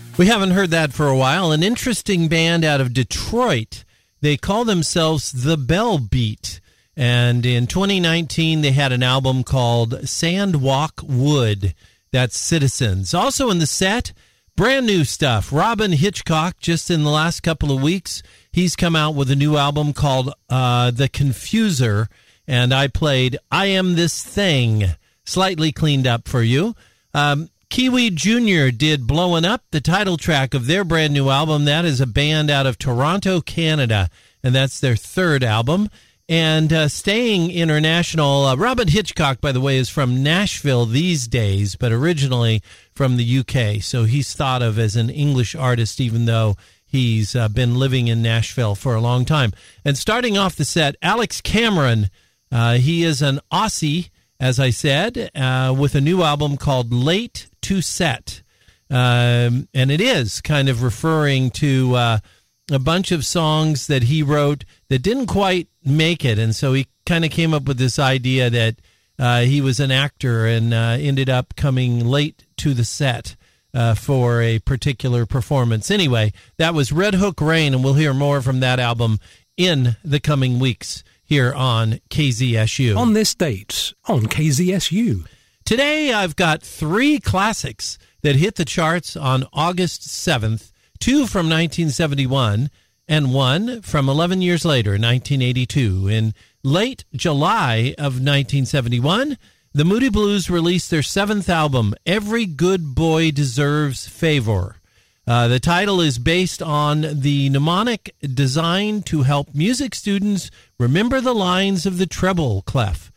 We haven't heard that for a while. An interesting band out of Detroit. They call themselves The Bell Beat. And in 2019, they had an album called Sandwalk Wood. That's Citizens. Also in the set, brand new stuff. Robin Hitchcock, just in the last couple of weeks, he's come out with a new album called The Confuser. And I played I Am This Thing, slightly cleaned up for you. Kiwi Jr. did Blowin' Up, the title track of their brand new album. That is a band out of Toronto, Canada, and that's their third album. And staying international, Robin Hitchcock, by the way, is from Nashville these days, but originally from the UK. So he's thought of as an English artist, even though he's been living in Nashville for a long time. And starting off the set, Alex Cameron, he is an Aussie, as I said, with a new album called Late to Set. And it is kind of referring to a bunch of songs that he wrote that didn't quite make it. And so he kind of came up with this idea that he was an actor and ended up coming late to the set for a particular performance. Anyway, that was Red Hook Rain, and we'll hear more from that album in the coming weeks here on KZSU. On this date, on KZSU. Today, I've got 3 classics that hit the charts on August 7th, 2 from 1971 and 1 from 11 years later, 1982. In late July of 1971, the Moody Blues released their 7th album, Every Good Boy Deserves Favor. The title is based on the mnemonic designed to help music students remember the lines of the treble clef,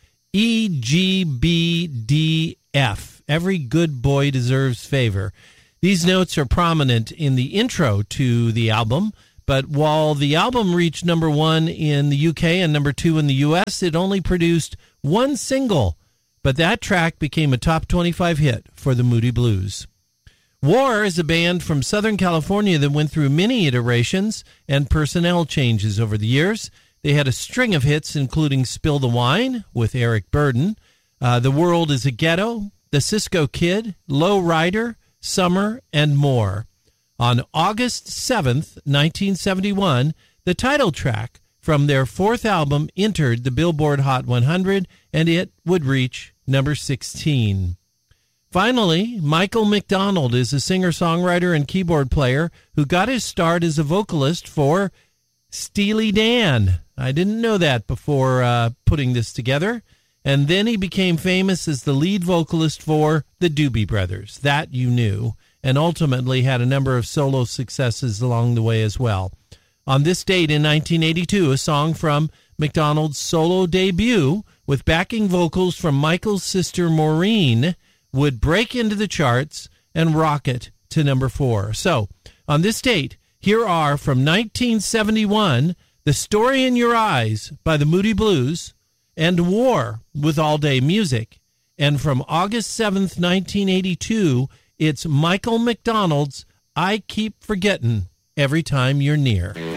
E-G-B-D-F. Every good boy deserves favor. These notes are prominent in the intro to the album, but while the album reached number 1 in the UK and number 2 in the US, it only produced 1 single, but that track became a top 25 hit for the Moody Blues. War is a band from Southern California that went through many iterations and personnel changes over the years. They had a string of hits, including Spill the Wine with Eric Burdon, The World is a Ghetto, The Cisco Kid, Low Rider, Summer, and more. On August 7th, 1971, the title track from their 4th album entered the Billboard Hot 100, and it would reach number 16. Finally, Michael McDonald is a singer-songwriter and keyboard player who got his start as a vocalist for Steely Dan. I didn't know that before putting this together. And then he became famous as the lead vocalist for the Doobie Brothers. That you knew. And ultimately had a number of solo successes along the way as well. On this date in 1982, a song from McDonald's solo debut with backing vocals from Michael's sister Maureen would break into the charts and rocket to number 4. So, on this date, here are from 1971, The Story in Your Eyes by the Moody Blues and War with All Day Music. And from August 7th, 1982, it's Michael McDonald's I Keep Forgettin' Every Time You're Near.